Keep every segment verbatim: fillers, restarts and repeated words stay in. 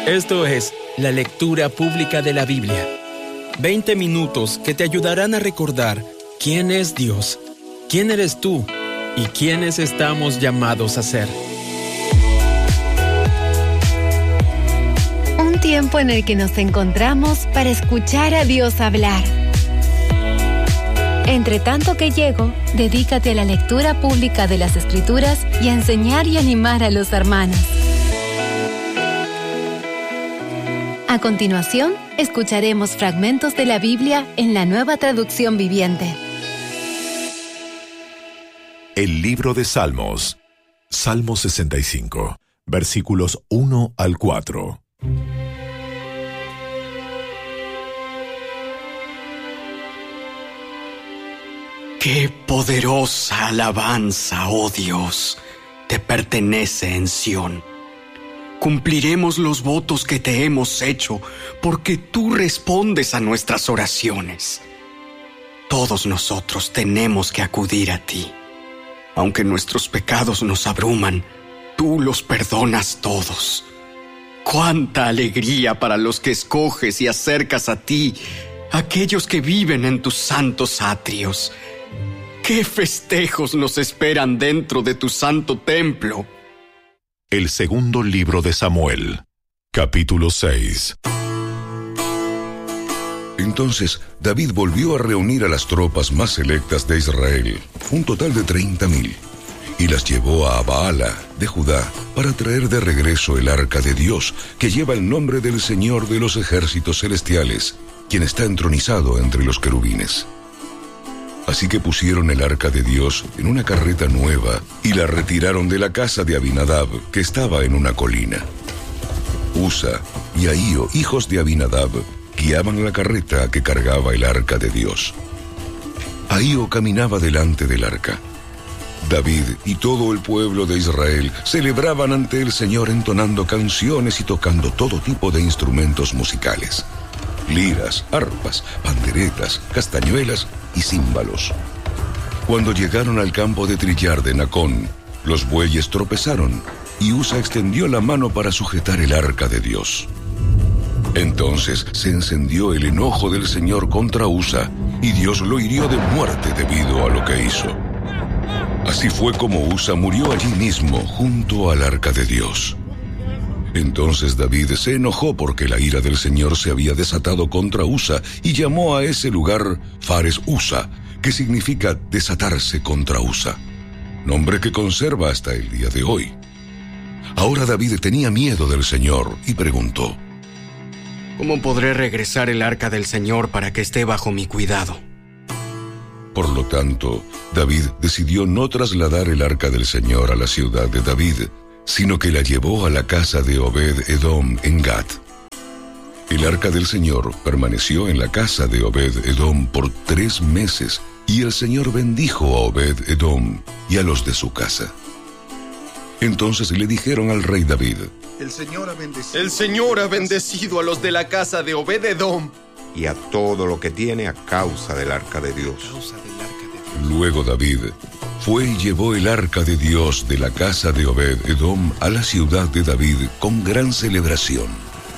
Esto es la lectura pública de la Biblia. veinte minutos que te ayudarán a recordar quién es Dios, quién eres tú y quiénes estamos llamados a ser. Un tiempo en el que nos encontramos para escuchar a Dios hablar. Entre tanto que llego, dedícate a la lectura pública de las Escrituras y a enseñar y animar a los hermanos. A continuación, escucharemos fragmentos de la Biblia en la Nueva Traducción Viviente. El libro de Salmos, Salmo sesenta y cinco, versículos uno al cuatro. ¡Qué poderosa alabanza, oh Dios, te pertenece en Sión! Cumpliremos los votos que te hemos hecho, porque tú respondes a nuestras oraciones. Todos nosotros tenemos que acudir a ti. Aunque nuestros pecados nos abruman, tú los perdonas todos. ¡Cuánta alegría para los que escoges y acercas a ti, aquellos que viven en tus santos atrios! ¡Qué festejos nos esperan dentro de tu santo templo! El segundo libro de Samuel, capítulo seis. Entonces David volvió a reunir a las tropas más selectas de Israel, un total de treinta mil, y las llevó a Abaala de Judá para traer de regreso el arca de Dios, que lleva el nombre del Señor de los ejércitos celestiales, quien está entronizado entre los querubines. Así que pusieron el arca de Dios en una carreta nueva y la retiraron de la casa de Abinadab, que estaba en una colina. Usa y Ahío, hijos de Abinadab, guiaban la carreta que cargaba el arca de Dios. Ahío caminaba delante del arca. David y todo el pueblo de Israel celebraban ante el Señor entonando canciones y tocando todo tipo de instrumentos musicales: liras, arpas, panderetas, castañuelas y címbalos. Cuando llegaron al campo de trillar de Nacón, los bueyes tropezaron y Usa extendió la mano para sujetar el arca de Dios. Entonces se encendió el enojo del Señor contra Usa y Dios lo hirió de muerte debido a lo que hizo. Así fue como Usa murió allí mismo junto al arca de Dios. Entonces David se enojó porque la ira del Señor se había desatado contra Usa y llamó a ese lugar Fares Usa, que significa desatarse contra Usa, nombre que conserva hasta el día de hoy. Ahora David tenía miedo del Señor y preguntó: ¿cómo podré regresar el arca del Señor para que esté bajo mi cuidado? Por lo tanto, David decidió no trasladar el arca del Señor a la ciudad de David, sino que la llevó a la casa de Obed-Edom en Gat. El arca del Señor permaneció en la casa de Obed-Edom por tres meses, y el Señor bendijo a Obed-Edom y a los de su casa. Entonces le dijeron al rey David: El Señor ha bendecido, El Señor ha bendecido a los de la casa de Obed-Edom y a todo lo que tiene a causa del arca de Dios. Luego David fue y llevó el arca de Dios de la casa de Obed-Edom a la ciudad de David con gran celebración.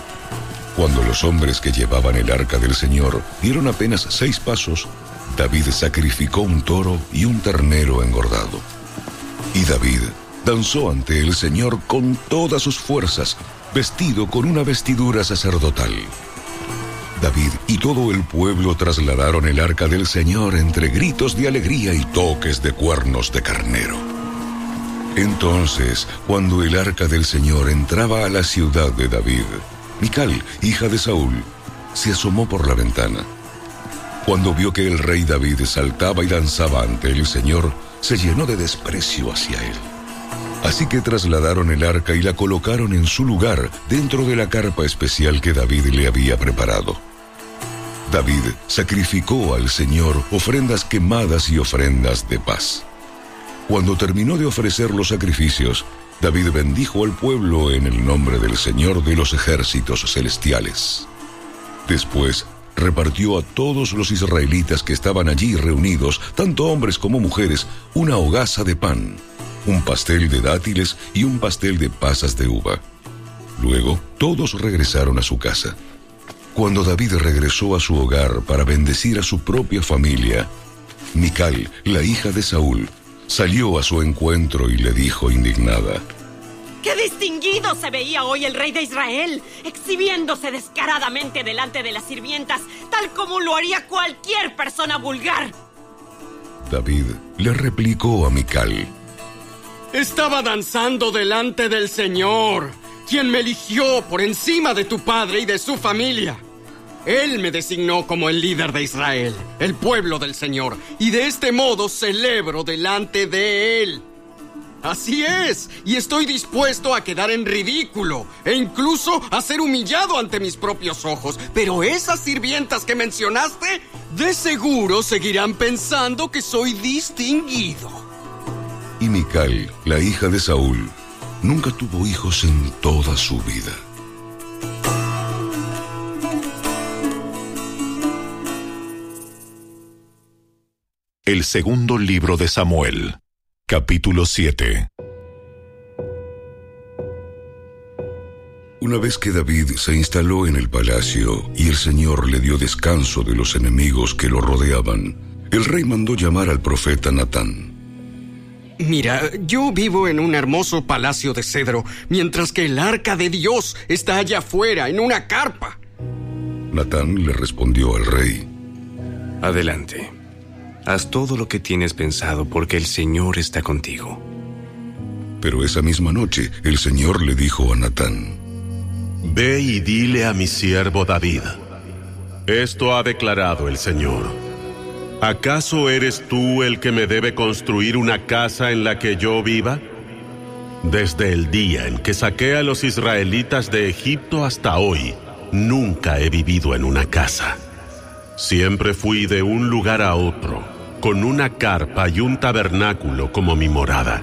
Cuando los hombres que llevaban el arca del Señor dieron apenas seis pasos, David sacrificó un toro y un ternero engordado. Y David danzó ante el Señor con todas sus fuerzas, vestido con una vestidura sacerdotal. David y todo el pueblo trasladaron el arca del Señor entre gritos de alegría y toques de cuernos de carnero. Entonces, cuando el arca del Señor entraba a la ciudad de David, Mical, hija de Saúl, se asomó por la ventana. Cuando vio que el rey David saltaba y danzaba ante el Señor, se llenó de desprecio hacia él. Así que trasladaron el arca y la colocaron en su lugar dentro de la carpa especial que David le había preparado. David sacrificó al Señor ofrendas quemadas y ofrendas de paz. Cuando terminó de ofrecer los sacrificios, David bendijo al pueblo en el nombre del Señor de los ejércitos celestiales. Después repartió a todos los israelitas que estaban allí reunidos, tanto hombres como mujeres, una hogaza de pan, un pastel de dátiles y un pastel de pasas de uva. Luego, todos regresaron a su casa. Cuando David regresó a su hogar para bendecir a su propia familia, Mical, la hija de Saúl, salió a su encuentro y le dijo indignada: ¡Qué distinguido se veía hoy el rey de Israel, exhibiéndose descaradamente delante de las sirvientas, tal como lo haría cualquier persona vulgar! David le replicó a Mical: Estaba danzando delante del Señor, quien me eligió por encima de tu padre y de su familia. Él me designó como el líder de Israel, el pueblo del Señor, y de este modo celebro delante de Él. Así es, y estoy dispuesto a quedar en ridículo e incluso a ser humillado ante mis propios ojos. Pero esas sirvientas que mencionaste, de seguro seguirán pensando que soy distinguido. Y Mical, la hija de Saúl, nunca tuvo hijos en toda su vida. El segundo libro de Samuel, capítulo siete. Una vez que David se instaló en el palacio y el Señor le dio descanso de los enemigos que lo rodeaban, el rey mandó llamar al profeta Natán. Mira, yo vivo en un hermoso palacio de cedro, mientras que el arca de Dios está allá afuera, en una carpa. Natán le respondió al rey: Adelante. Haz todo lo que tienes pensado, porque el Señor está contigo. Pero esa misma noche, el Señor le dijo a Natán: Ve y dile a mi siervo David: Esto ha declarado el Señor. ¿Acaso eres tú el que me debe construir una casa en la que yo viva? Desde el día en que saqué a los israelitas de Egipto hasta hoy, nunca he vivido en una casa. Siempre fui de un lugar a otro, con una carpa y un tabernáculo como mi morada.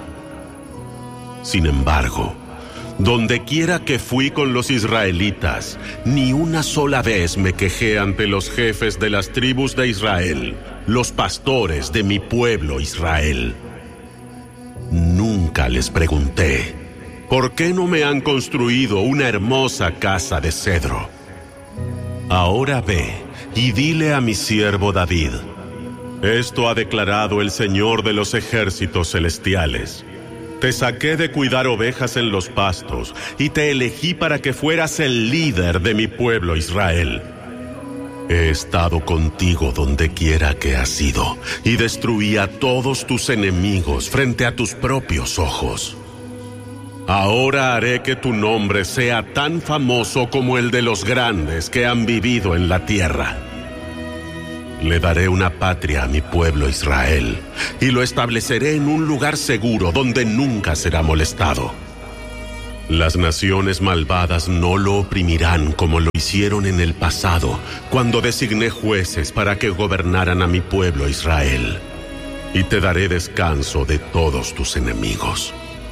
Sin embargo, donde quiera que fui con los israelitas, ni una sola vez me quejé ante los jefes de las tribus de Israel, los pastores de mi pueblo Israel. Nunca les pregunté: ¿por qué no me han construido una hermosa casa de cedro? Ahora ve y dile a mi siervo David: Esto ha declarado el Señor de los ejércitos celestiales. Te saqué de cuidar ovejas en los pastos y te elegí para que fueras el líder de mi pueblo Israel. He estado contigo donde quiera que has ido y destruí a todos tus enemigos frente a tus propios ojos. Ahora haré que tu nombre sea tan famoso como el de los grandes que han vivido en la tierra. Le daré una patria a mi pueblo Israel y lo estableceré en un lugar seguro donde nunca será molestado. Las naciones malvadas no lo oprimirán como lo hicieron en el pasado, cuando designé jueces para que gobernaran a mi pueblo Israel. Y te daré descanso de todos tus enemigos.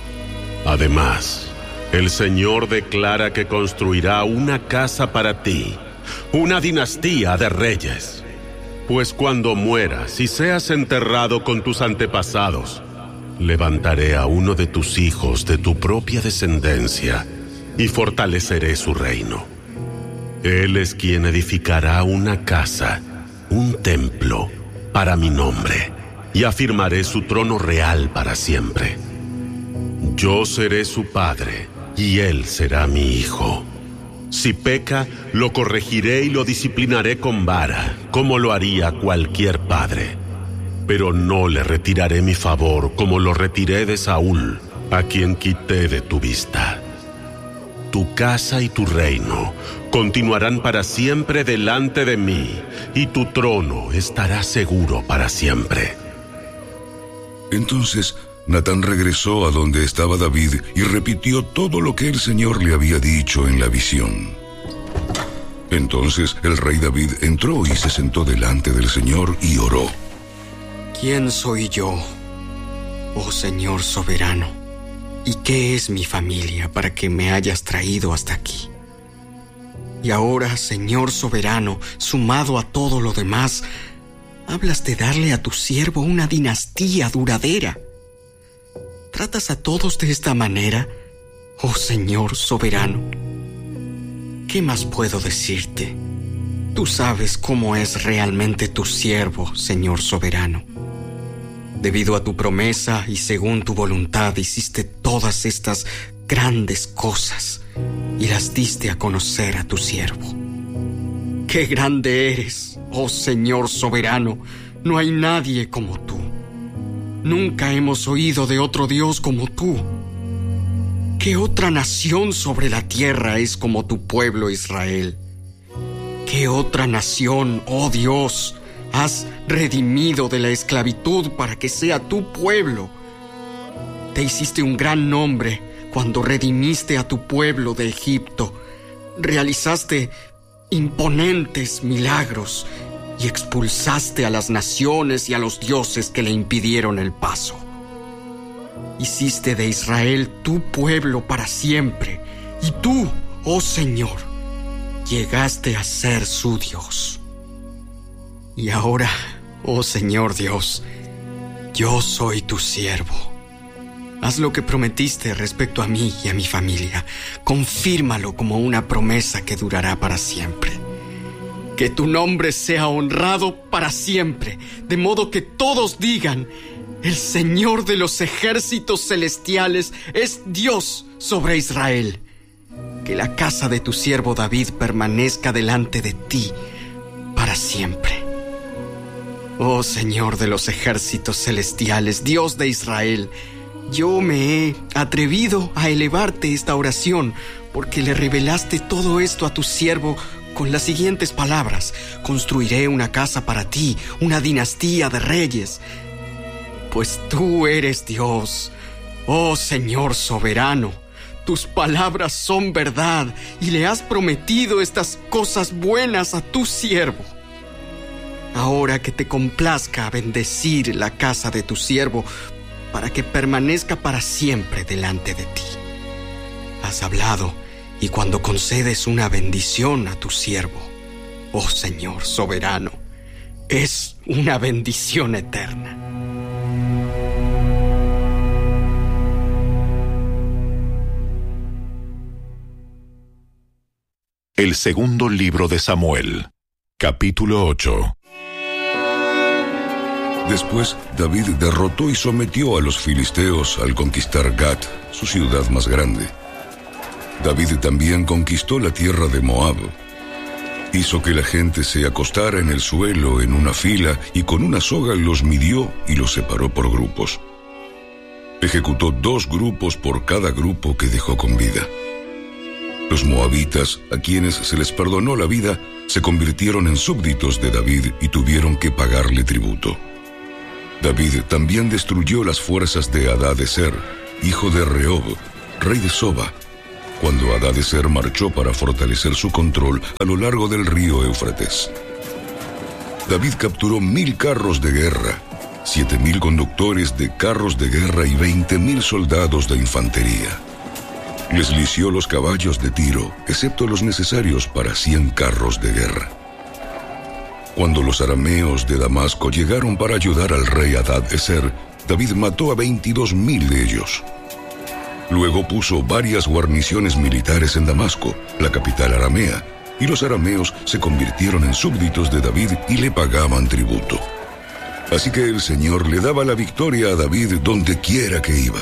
Además, el Señor declara que construirá una casa para ti, una dinastía de reyes. Pues cuando mueras y seas enterrado con tus antepasados, levantaré a uno de tus hijos de tu propia descendencia y fortaleceré su reino. Él es quien edificará una casa, un templo, para mi nombre, y afirmaré su trono real para siempre. Yo seré su padre, y él será mi hijo. Si peca, lo corregiré y lo disciplinaré con vara, como lo haría cualquier padre. Pero no le retiraré mi favor como lo retiré de Saúl, a quien quité de tu vista. Tu casa y tu reino continuarán para siempre delante de mí, y tu trono estará seguro para siempre. Entonces Natán regresó a donde estaba David y repitió todo lo que el Señor le había dicho en la visión. Entonces el rey David entró y se sentó delante del Señor y oró: ¿Quién soy yo, oh Señor soberano? ¿Y qué es mi familia para que me hayas traído hasta aquí? Y ahora, Señor soberano, sumado a todo lo demás, hablas de darle a tu siervo una dinastía duradera. ¿Tratas a todos de esta manera, oh Señor soberano? ¿qué más puedo decirte? Tú sabes cómo es realmente tu siervo, Señor soberano. Debido a tu promesa y según tu voluntad hiciste todas estas grandes cosas y las diste a conocer a tu siervo. ¡Qué grande eres, oh Señor soberano! No hay nadie como tú. Nunca hemos oído de otro Dios como tú. ¿Qué otra nación sobre la tierra es como tu pueblo Israel? ¿Qué otra nación, oh Dios, has redimido de la esclavitud para que sea tu pueblo? Te hiciste un gran nombre cuando redimiste a tu pueblo de Egipto. Realizaste imponentes milagros y expulsaste a las naciones y a los dioses que le impidieron el paso. Hiciste de Israel tu pueblo para siempre, y tú, oh Señor, llegaste a ser su Dios. Y ahora, oh Señor Dios, yo soy tu siervo. Haz lo que prometiste respecto a mí y a mi familia. Confírmalo como una promesa que durará para siempre. Que tu nombre sea honrado para siempre, de modo que todos digan: el Señor de los ejércitos celestiales es Dios sobre Israel. Que la casa de tu siervo David permanezca delante de ti para siempre. Oh Señor de los ejércitos celestiales, Dios de Israel, yo me he atrevido a elevarte esta oración porque le revelaste todo esto a tu siervo con las siguientes palabras: construiré una casa para ti, una dinastía de reyes. Pues tú eres Dios, oh Señor soberano. Tus palabras son verdad y le has prometido estas cosas buenas a tu siervo. Ahora que te complazca bendecir la casa de tu siervo para que permanezca para siempre delante de ti. Has hablado, y cuando concedes una bendición a tu siervo, oh Señor soberano, es una bendición eterna. El segundo libro de Samuel, capítulo ocho. Después, David derrotó y sometió a los filisteos al conquistar Gat, su ciudad más grande. David también conquistó la tierra de Moab. Hizo que la gente se acostara en el suelo en una fila y con una soga los midió y los separó por grupos. Ejecutó dos grupos por cada grupo que dejó con vida. Los moabitas, a quienes se les perdonó la vida, se convirtieron en súbditos de David y tuvieron que pagarle tributo. David también destruyó las fuerzas de Hadadezer, hijo de Rehob, rey de Soba, cuando Hadadezer marchó para fortalecer su control a lo largo del río Éufrates. David capturó mil carros de guerra, siete mil conductores de carros de guerra y veinte mil soldados de infantería. Les lició los caballos de Tiro, excepto los necesarios para cien carros de guerra. Cuando los arameos de Damasco llegaron para ayudar al rey Hadadezer, David mató a veintidós mil de ellos. Luego puso varias guarniciones militares en Damasco, la capital aramea, y los arameos se convirtieron en súbditos de David y le pagaban tributo. Así que el Señor le daba la victoria a David donde quiera que iba.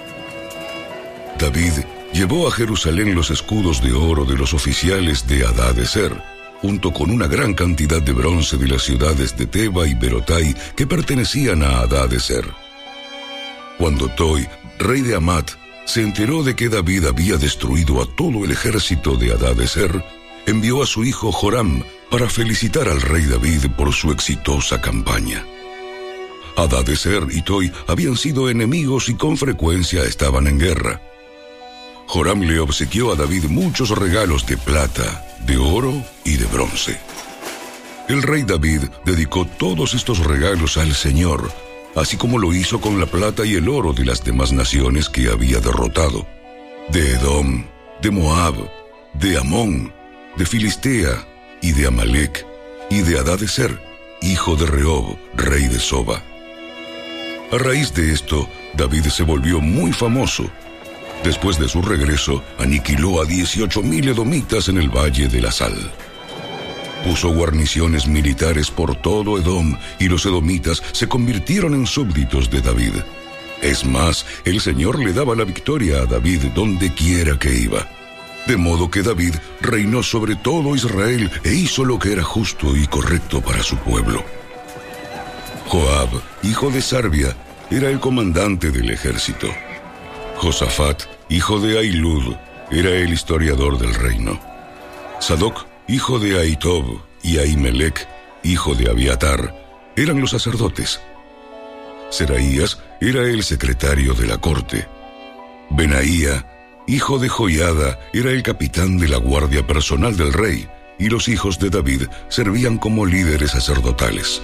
David llevó a Jerusalén los escudos de oro de los oficiales de Hadadezer, junto con una gran cantidad de bronce de las ciudades de Teba y Berotai que pertenecían a Hadadezer. Cuando Toi, rey de Hamat, se enteró de que David había destruido a todo el ejército de Hadadezer, envió a su hijo Joram para felicitar al rey David por su exitosa campaña. Hadadezer y Toi habían sido enemigos y con frecuencia estaban en guerra. Joram le obsequió a David muchos regalos de plata, de oro y de bronce. El rey David dedicó todos estos regalos al Señor, así como lo hizo con la plata y el oro de las demás naciones que había derrotado: de Edom, de Moab, de Amón, de Filistea y de Amalek, y de Hadadezer, hijo de Rehob, rey de Soba. A raíz de esto, David se volvió muy famoso. Después de su regreso, aniquiló a dieciocho mil edomitas en el Valle de la Sal. Puso guarniciones militares por todo Edom, y los edomitas se convirtieron en súbditos de David. Es más, el Señor le daba la victoria a David donde quiera que iba. De modo que David reinó sobre todo Israel e hizo lo que era justo y correcto para su pueblo. Joab, hijo de Sarbia, era el comandante del ejército. Josafat, hijo de Ahilud, era el historiador del reino. Sadoc, hijo de Ahitob, y Ahimelech, hijo de Abiatar, eran los sacerdotes. Seraías era el secretario de la corte. Benaía, hijo de Joiada, era el capitán de la guardia personal del rey, y los hijos de David servían como líderes sacerdotales.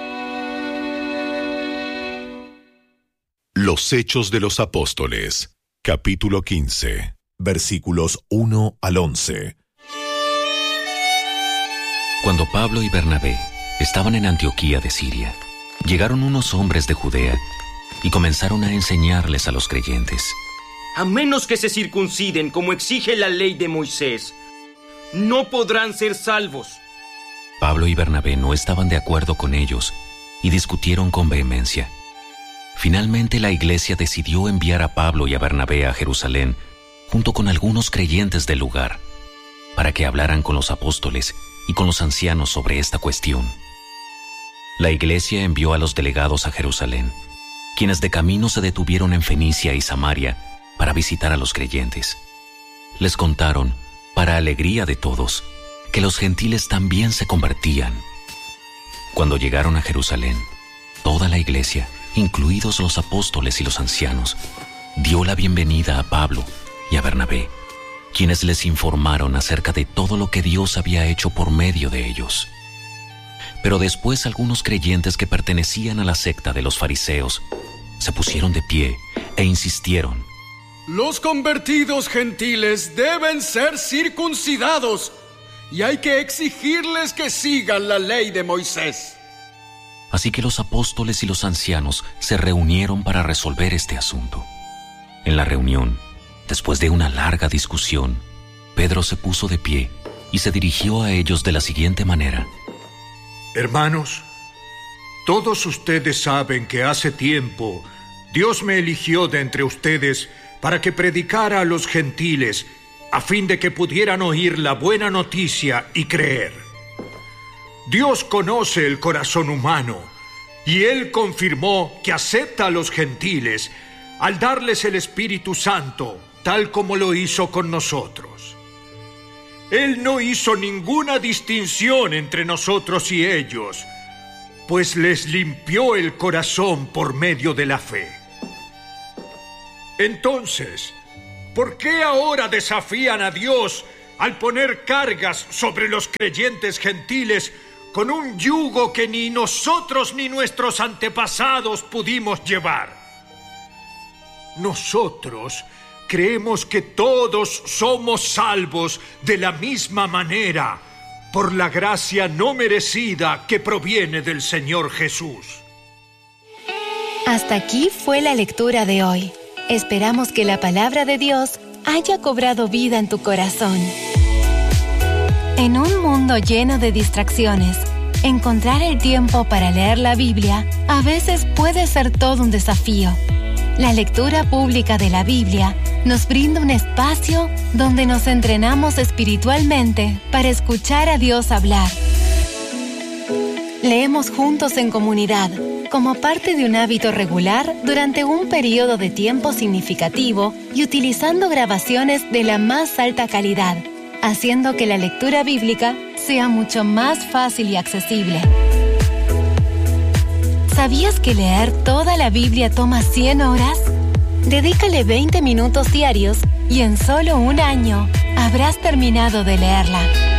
Los Hechos de los Apóstoles, capítulo quince, versículos uno al once. Cuando Pablo y Bernabé estaban en Antioquía de Siria, llegaron unos hombres de Judea y comenzaron a enseñarles a los creyentes. A menos que se circunciden como exige la ley de Moisés, no podrán ser salvos. Pablo y Bernabé no estaban de acuerdo con ellos y discutieron con vehemencia. Finalmente la iglesia decidió enviar a Pablo y a Bernabé a Jerusalén junto con algunos creyentes del lugar para que hablaran con los apóstoles y con los ancianos sobre esta cuestión. La iglesia envió a los delegados a Jerusalén, quienes de camino se detuvieron en Fenicia y Samaria para visitar a los creyentes. Les contaron, para alegría de todos, que los gentiles también se convertían. Cuando llegaron a Jerusalén, toda la iglesia, incluidos los apóstoles y los ancianos, dio la bienvenida a Pablo y a Bernabé, quienes les informaron acerca de todo lo que Dios había hecho por medio de ellos. Pero después algunos creyentes que pertenecían a la secta de los fariseos se pusieron de pie e insistieron: Los convertidos gentiles deben ser circuncidados y hay que exigirles que sigan la ley de Moisés. Así que los apóstoles y los ancianos se reunieron para resolver este asunto. En la reunión, después de una larga discusión, Pedro se puso de pie y se dirigió a ellos de la siguiente manera: Hermanos, todos ustedes saben que hace tiempo Dios me eligió de entre ustedes para que predicara a los gentiles, a fin de que pudieran oír la buena noticia y creer. Dios conoce el corazón humano, y Él confirmó que acepta a los gentiles al darles el Espíritu Santo, tal como lo hizo con nosotros. Él no hizo ninguna distinción entre nosotros y ellos, pues les limpió el corazón por medio de la fe. Entonces, ¿por qué ahora desafían a Dios al poner cargas sobre los creyentes gentiles con un yugo que ni nosotros ni nuestros antepasados pudimos llevar? Nosotros creemos que todos somos salvos de la misma manera, por la gracia no merecida que proviene del Señor Jesús. Hasta aquí fue la lectura de hoy. Esperamos que la palabra de Dios haya cobrado vida en tu corazón. En un mundo lleno de distracciones, encontrar el tiempo para leer la Biblia a veces puede ser todo un desafío. La lectura pública de la Biblia nos brinda un espacio donde nos entrenamos espiritualmente para escuchar a Dios hablar. Leemos juntos en comunidad, como parte de un hábito regular durante un periodo de tiempo significativo y utilizando grabaciones de la más alta calidad, haciendo que la lectura bíblica sea mucho más fácil y accesible. ¿Sabías que leer toda la Biblia toma cien horas? Dedícale veinte minutos diarios y en solo un año habrás terminado de leerla.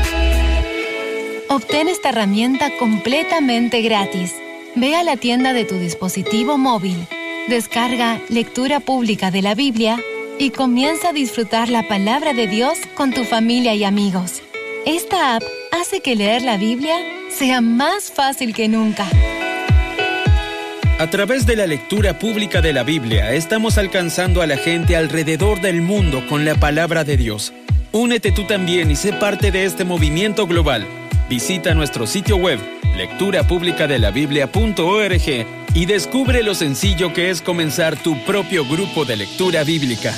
Obtén esta herramienta completamente gratis. Ve a la tienda de tu dispositivo móvil, descarga Lectura Pública de la Biblia y comienza a disfrutar la palabra de Dios con tu familia y amigos. Esta app hace que leer la Biblia sea más fácil que nunca. A través de la lectura pública de la Biblia, estamos alcanzando a la gente alrededor del mundo con la palabra de Dios. Únete tú también y sé parte de este movimiento global. Visita nuestro sitio web, lectura pública de la biblia punto org, y descubre lo sencillo que es comenzar tu propio grupo de lectura bíblica.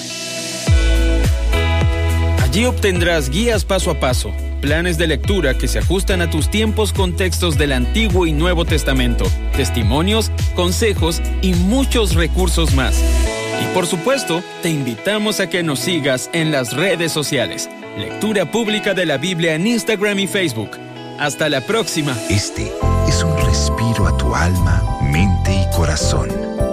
Allí obtendrás guías paso a paso, planes de lectura que se ajustan a tus tiempos con textos del Antiguo y Nuevo Testamento, testimonios, consejos y muchos recursos más. Y por supuesto, te invitamos a que nos sigas en las redes sociales. Lectura Pública de la Biblia en Instagram y Facebook. Hasta la próxima. Este es un respiro a tu alma, mente y corazón.